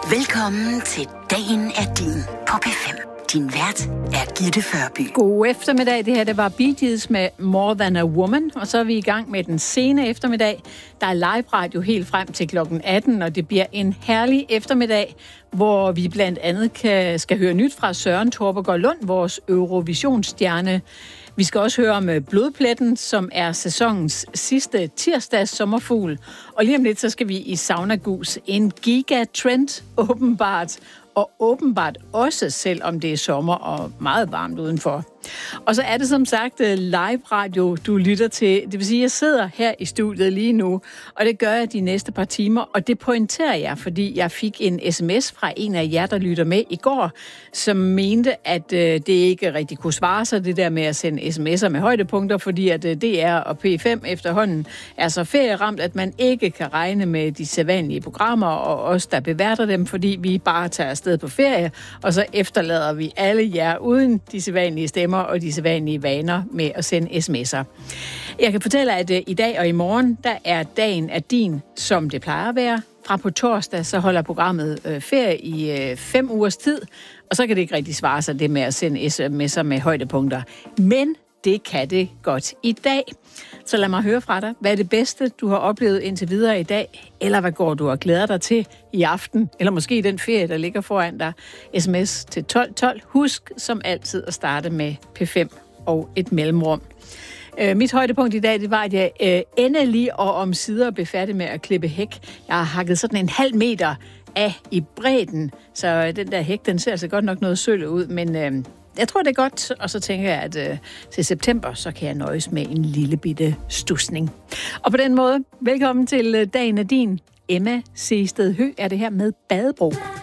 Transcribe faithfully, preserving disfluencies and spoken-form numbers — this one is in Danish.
Velkommen til Dagen er din på P fem. Din vært er Gitte Førby. God eftermiddag. Det her det var Bee Gees med More Than a Woman. Og så er vi i gang med den sene eftermiddag. Der er live radio helt frem til klokken atten, og det bliver en herlig eftermiddag, hvor vi blandt andet kan, skal høre nyt fra Søren Torpegaard Lund, vores Eurovisionsstjerne. Vi skal også høre om Blodpletten, som er sæsonens sidste tirsdags sommerfugl. Og lige om lidt, så skal vi i Sauna Gus. En gigatrend, åbenbart. Og åbenbart også, selvom det er sommer og meget varmt udenfor. Og så er det som sagt live radio, du lytter til. Det vil sige, at jeg sidder her i studiet lige nu, og det gør jeg de næste par timer. Og det pointerer jeg, fordi jeg fik en sms fra en af jer, der lytter med i går, som mente, at det ikke rigtig kunne svare sig, det der med at sende sms'er med højdepunkter, fordi at D R og P fem efterhånden er så ferieramt, at man ikke kan regne med de sædvanlige programmer, og os, der beværter dem, fordi vi bare tager afsted på ferie, og så efterlader vi alle jer uden de sædvanlige stemmer og de sædvanlige vaner med at sende sms'er. Jeg kan fortælle, at i dag og i morgen, der er dagen af din, som det plejer at være. Fra på torsdag, så holder programmet øh, ferie i øh, fem ugers tid, og så kan det ikke rigtig svare sig det med at sende sms'er med højdepunkter. Men det kan det godt i dag. Så lad mig høre fra dig. Hvad er det bedste, du har oplevet indtil videre i dag? Eller hvad går du og glæder dig til i aften? Eller måske den ferie, der ligger foran dig. Sms til tolv tolv. Husk som altid at starte med P fem og et mellemrum. Øh, mit højdepunkt i dag, det var, at jeg øh, endelig og omsider blev færdig med at klippe hæk. Jeg har hakket sådan en halv meter af i bredden, så den der hæk, den ser altså godt nok noget sølle ud, men øh, jeg tror, det er godt, og så tænker jeg, at øh, til september, så kan jeg nøjes med en lille bitte stusning. Og på den måde, velkommen til øh, Dagen af din. Emma Seested Høgh er det her med Badebro.